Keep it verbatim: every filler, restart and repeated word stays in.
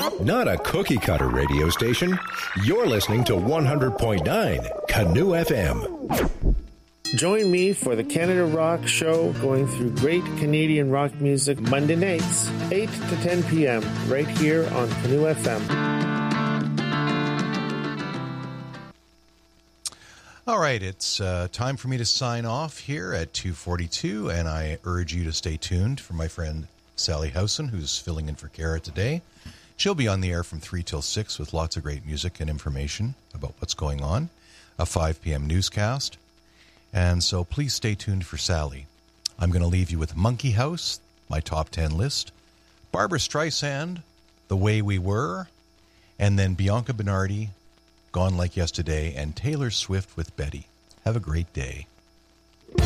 Not a cookie-cutter radio station. You're listening to one hundred point nine Canoe F M. Join me for the Canada Rock Show, going through great Canadian rock music Monday nights, eight to ten p.m., right here on Canoe F M. All right, it's uh, time for me to sign off here at two forty-two, and I urge you to stay tuned for my friend Sally Howson, who's filling in for Kara today. She'll be on the air from three till six with lots of great music and information about what's going on, a five p.m. newscast. And so please stay tuned for Sally. I'm going to leave you with Monkey House, my top ten list, Barbra Streisand, The Way We Were, and then Bianca Bernardi, Gone Like Yesterday, and Taylor Swift with Betty. Have a great day.